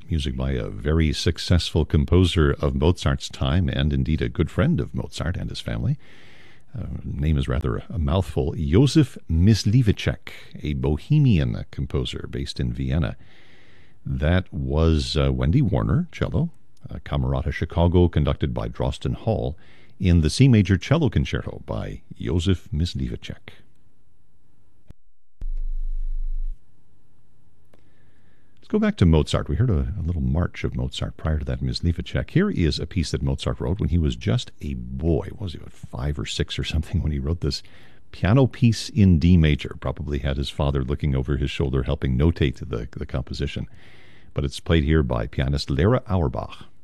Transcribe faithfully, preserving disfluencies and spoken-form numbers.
music by a very successful composer of Mozart's time, and indeed a good friend of Mozart and his family. Uh, name is rather a mouthful. Josef Mysliveček, a Bohemian composer based in Vienna. That was uh, Wendy Warner, cello, uh, Camerata Chicago, conducted by Drosten Hall, in the C major cello concerto by Josef Mysliveček. Let's go back to Mozart. We heard a, a little march of Mozart prior to that, Mysliveček. Here is a piece that Mozart wrote when he was just a boy. What was he, about five or six or something when he wrote this piano piece in D major? Probably had his father looking over his shoulder helping notate the, the composition. But it's played here by pianist Lera Auerbach.